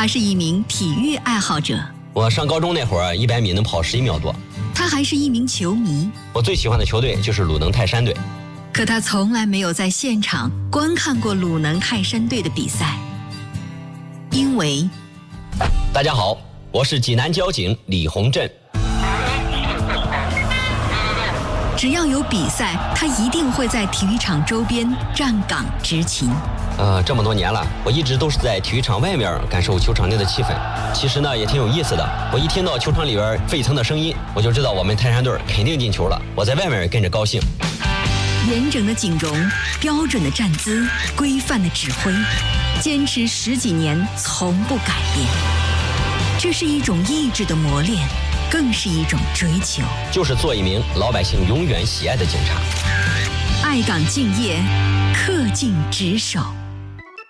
他是一名体育爱好者。 我上高中那会儿，100米能跑11秒多。 他还是一名球迷。 我最喜欢的球队就是鲁能泰山队。 可他从来没有在现场观看过鲁能泰山队的比赛，因为…… 大家好，我是济南交警李洪振。 只要有比赛，他一定会在体育场周边站岗执勤。 这么多年了，我一直都是在体育场外面感受球场内的气氛。其实呢，也挺有意思的。我一听到球场里边沸腾的声音，我就知道我们泰山队肯定进球了。我在外面跟着高兴。 严整的景容，标准的站姿，规范的指挥，坚持10几年，从不改变。这是一种意志的磨练，更是一种追求。 就是做一名老百姓永远喜爱的警察。 爱岗敬业，恪尽职守。